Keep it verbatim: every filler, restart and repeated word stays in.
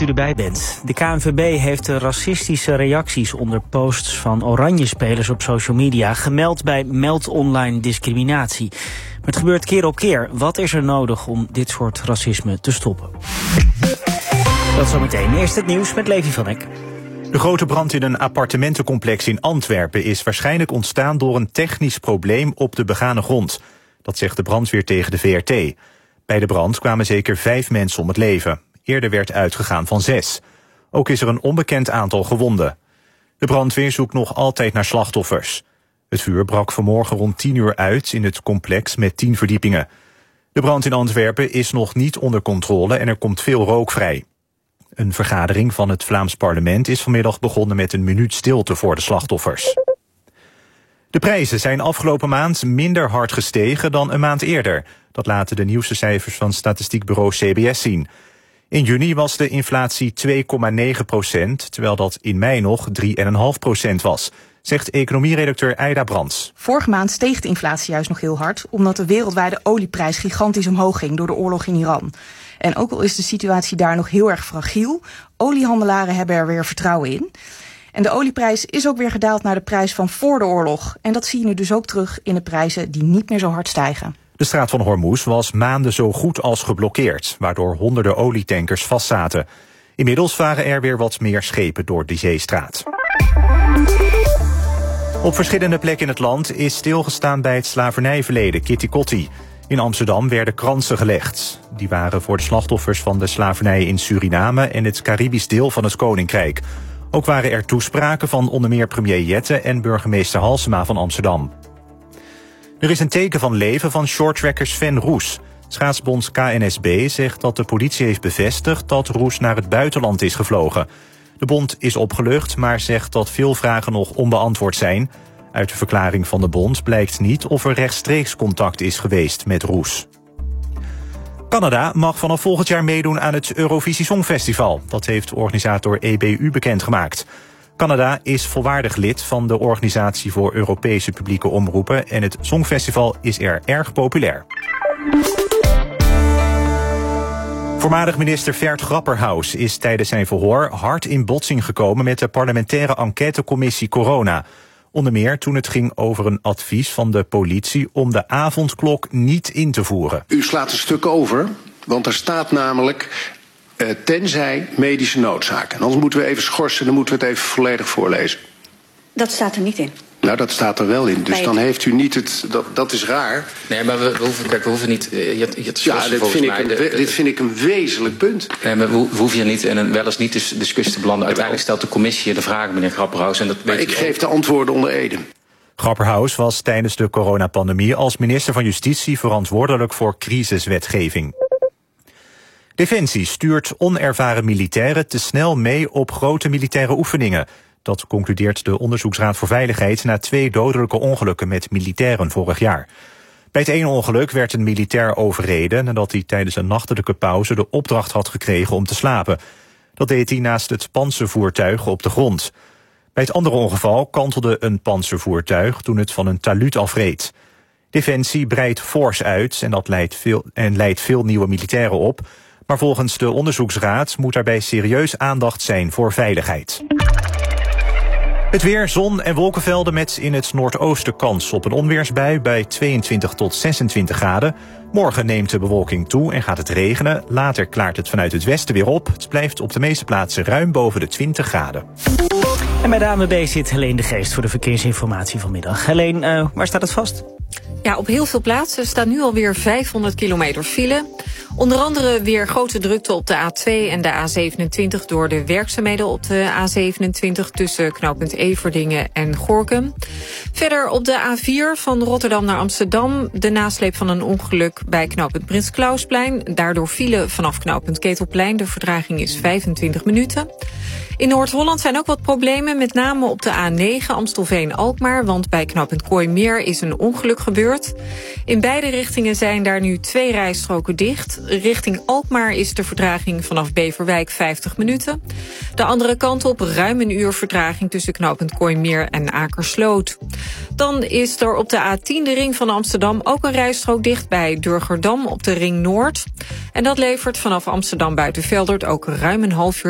u erbij bent. De K N V B heeft de racistische reacties onder posts van Oranje-spelers op social media gemeld bij Meld Online Discriminatie. Maar het gebeurt keer op keer. Wat is er nodig om dit soort racisme te stoppen? Dat zometeen. Eerst het nieuws met Levi van Eck. De grote brand in een appartementencomplex in Antwerpen is waarschijnlijk ontstaan door een technisch probleem op de begane grond. Dat zegt de brandweer tegen de V R T. Bij de brand kwamen zeker vijf mensen om het leven. Eerder werd uitgegaan van zes. Ook is er een onbekend aantal gewonden. De brandweer zoekt nog altijd naar slachtoffers. Het vuur brak vanmorgen rond tien uur uit in het complex met tien verdiepingen. De brand in Antwerpen is nog niet onder controle en er komt veel rook vrij. Een vergadering van het Vlaams parlement is vanmiddag begonnen met een minuut stilte voor de slachtoffers. De prijzen zijn afgelopen maand minder hard gestegen dan een maand eerder. Dat laten de nieuwste cijfers van statistiekbureau C B S zien. In juni was de inflatie twee komma negen procent, terwijl dat in mei nog drie komma vijf procent was, zegt economieredacteur Aida Brands. Vorige maand steeg de inflatie juist nog heel hard, omdat de wereldwijde olieprijs gigantisch omhoog ging door de oorlog in Iran. En ook al is de situatie daar nog heel erg fragiel, oliehandelaren hebben er weer vertrouwen in. En de olieprijs is ook weer gedaald naar de prijs van voor de oorlog. En dat zie je nu dus ook terug in de prijzen die niet meer zo hard stijgen. De straat van Hormuz was maanden zo goed als geblokkeerd, waardoor honderden olietankers vastzaten. Inmiddels varen er weer wat meer schepen door de zeestraat. Op verschillende plekken in het land is stilgestaan bij het slavernijverleden, Kitty Kotti. In Amsterdam werden kransen gelegd. Die waren voor de slachtoffers van de slavernij in Suriname en het Caribisch deel van het Koninkrijk. Ook waren er toespraken van onder meer premier Jette en burgemeester Halsema van Amsterdam. Er is een teken van leven van shorttracker Sven Roes. Schaatsbond K N S B zegt dat de politie heeft bevestigd dat Roes naar het buitenland is gevlogen. De bond is opgelucht, maar zegt dat veel vragen nog onbeantwoord zijn. Uit de verklaring van de bond blijkt niet of er rechtstreeks contact is geweest met Roes. Canada mag vanaf volgend jaar meedoen aan het Eurovisie Songfestival. Dat heeft organisator E B U bekendgemaakt. Canada is volwaardig lid van de Organisatie voor Europese Publieke Omroepen en het Songfestival is er erg populair. Voormalig minister Vert Grapperhaus is tijdens zijn verhoor hard in botsing gekomen met de parlementaire enquêtecommissie Corona. Onder meer toen het ging over een advies van de politie om de avondklok niet in te voeren. U slaat een stuk over, want er staat namelijk uh, tenzij medische noodzaak. En anders moeten we even schorsen, dan moeten we het even volledig voorlezen. Dat staat er niet in. Nou, dat staat er wel in. Dus Bij dan heeft u niet het... Dat, dat is raar. Nee, maar we, we, hoeven, kijk, we hoeven niet... Je, je ja, dit vind, ik een, de, de, dit vind ik een wezenlijk punt. Nee, maar we, we hoeven hier niet in een wel eens niet de discussie te belanden. Uiteindelijk stelt de commissie de vragen, meneer Grapperhaus. En dat maar weet ik geef de antwoorden onder Ede. Grapperhaus was tijdens de coronapandemie als minister van Justitie verantwoordelijk voor crisiswetgeving. Defensie stuurt onervaren militairen te snel mee op grote militaire oefeningen. Dat concludeert de Onderzoeksraad voor Veiligheid na twee dodelijke ongelukken met militairen vorig jaar. Bij het ene ongeluk werd een militair overreden nadat hij tijdens een nachtelijke pauze de opdracht had gekregen om te slapen. Dat deed hij naast het pantservoertuig op de grond. Bij het andere ongeval kantelde een pantservoertuig toen het van een taluut afreed. Defensie breidt fors uit en dat leidt veel, en leidt veel nieuwe militairen op. Maar volgens de Onderzoeksraad moet daarbij serieus aandacht zijn voor veiligheid. Het weer, zon en wolkenvelden met in het noordoosten kans op een onweersbui bij tweeëntwintig tot zesentwintig graden. Morgen neemt de bewolking toe en gaat het regenen. Later klaart het vanuit het westen weer op. Het blijft op de meeste plaatsen ruim boven de twintig graden. En bij de A N W B zit Helene de Geest voor de verkeersinformatie vanmiddag. Helene, uh, waar staat het vast? Ja, op heel veel plaatsen staat nu alweer vijfhonderd kilometer file. Onder andere weer grote drukte op de A twee en de A zevenentwintig... door de werkzaamheden op de A zevenentwintig... tussen knooppunt Everdingen en Gorinchem. Verder op de A vier van Rotterdam naar Amsterdam... de nasleep van een ongeluk bij knooppunt Prins Clausplein. Daardoor file vanaf knooppunt Ketelplein. De vertraging is vijfentwintig minuten. In Noord-Holland zijn ook wat problemen, met name op de A negen Amstelveen-Alkmaar, want bij knooppunt Kooimeer is een ongeluk gebeurd. In beide richtingen zijn daar nu twee rijstroken dicht. Richting Alkmaar is de vertraging vanaf Beverwijk vijftig minuten. De andere kant op ruim een uur vertraging tussen knooppunt Kooimeer en Akersloot. Dan is er op de A tien, de ring van Amsterdam, ook een rijstrook dicht bij Durgerdam op de ring Noord. En dat levert vanaf Amsterdam Buitenveldert ook ruim een half uur